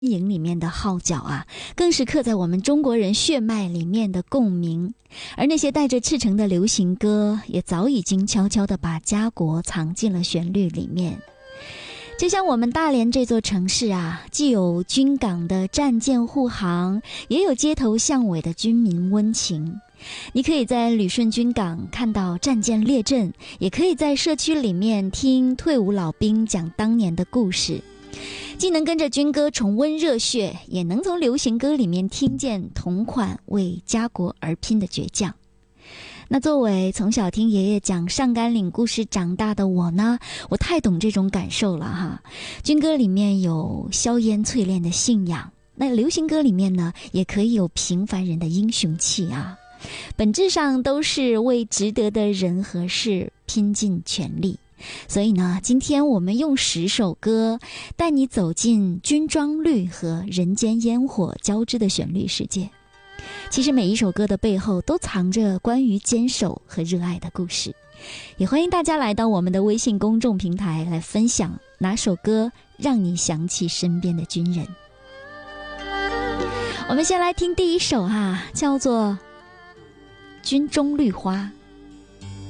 营里面的号角啊，更是刻在我们中国人血脉里面的共鸣。而那些带着赤诚的流行歌，也早已经悄悄地把家国藏进了旋律里面。就像我们大连这座城市啊，既有军港的战舰护航，也有街头巷尾的军民温情。你可以在旅顺军港看到战舰列阵，也可以在社区里面听退伍老兵讲当年的故事，既能跟着军歌重温热血，也能从流行歌里面听见同款为家国而拼的倔强。那作为从小听爷爷讲上甘岭故事长大的我呢，我太懂这种感受了哈。军歌里面有硝烟淬炼的信仰，那流行歌里面呢，也可以有平凡人的英雄气啊。本质上都是为值得的人和事拼尽全力。所以呢，今天我们用10首歌带你走进军装绿和人间烟火交织的旋律世界。其实每一首歌的背后都藏着关于坚守和热爱的故事。也欢迎大家来到我们的微信公众平台来分享哪首歌让你想起身边的军人。我们先来听第一首哈，叫做军中绿花。